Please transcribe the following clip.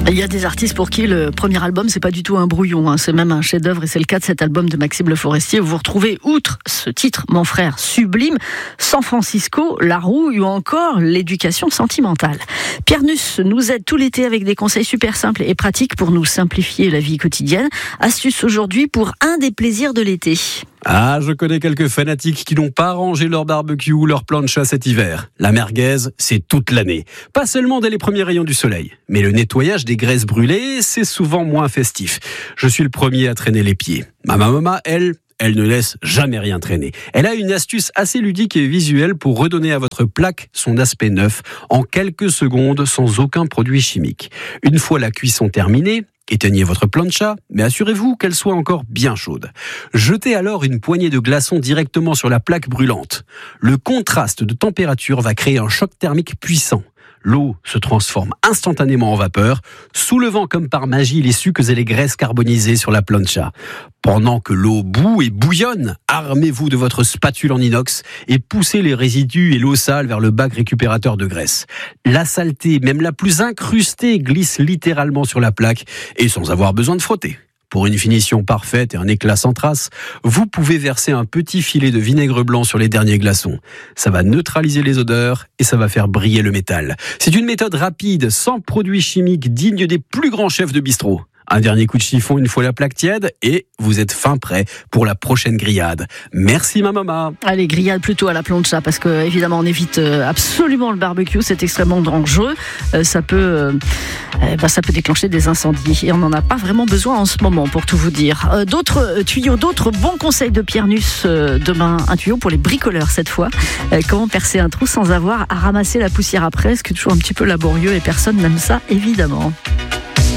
Il y a des artistes pour qui le premier album, c'est pas du tout un brouillon, c'est même un chef-d'œuvre, et c'est le cas de cet album de Maxime Le Forestier, où vous retrouvez, outre ce titre, Mon frère sublime, San Francisco, La Rouille ou encore L'éducation sentimentale. Pierre Nuss nous aide tout l'été avec des conseils super simples et pratiques pour nous simplifier la vie quotidienne. Astuce aujourd'hui pour un des plaisirs de l'été. Ah, je connais quelques fanatiques qui n'ont pas rangé leur barbecue ou leur plancha cet hiver. La merguez, c'est toute l'année. Pas seulement dès les premiers rayons du soleil. Mais le nettoyage des graisses brûlées, c'est souvent moins festif. Je suis le premier à traîner les pieds. Ma maman, elle ne laisse jamais rien traîner. Elle a une astuce assez ludique et visuelle pour redonner à votre plaque son aspect neuf en quelques secondes sans aucun produit chimique. Une fois la cuisson terminée, éteignez votre plancha, mais assurez-vous qu'elle soit encore bien chaude. Jetez alors une poignée de glaçons directement sur la plaque brûlante. Le contraste de température va créer un choc thermique puissant. L'eau se transforme instantanément en vapeur, soulevant comme par magie les sucs et les graisses carbonisées sur la plancha. Pendant que l'eau bout et bouillonne, armez-vous de votre spatule en inox et poussez les résidus et l'eau sale vers le bac récupérateur de graisse. La saleté, même la plus incrustée, glisse littéralement sur la plaque et sans avoir besoin de frotter. Pour une finition parfaite et un éclat sans trace, vous pouvez verser un petit filet de vinaigre blanc sur les derniers glaçons. Ça va neutraliser les odeurs et ça va faire briller le métal. C'est une méthode rapide, sans produits chimiques, digne des plus grands chefs de bistrot. Un dernier coup de chiffon une fois la plaque tiède et vous êtes fin prêt pour la prochaine grillade. Merci ma maman. Allez, grillade plutôt à la plancha parce que évidemment on évite absolument le barbecue, c'est extrêmement dangereux. Ça peut déclencher des incendies et on n'en a pas vraiment besoin en ce moment pour tout vous dire. D'autres tuyaux, d'autres bons conseils de Pierre Nuss demain. Un tuyau pour les bricoleurs cette fois. Comment percer un trou sans avoir à ramasser la poussière après, ce qui est toujours un petit peu laborieux et personne n'aime ça évidemment.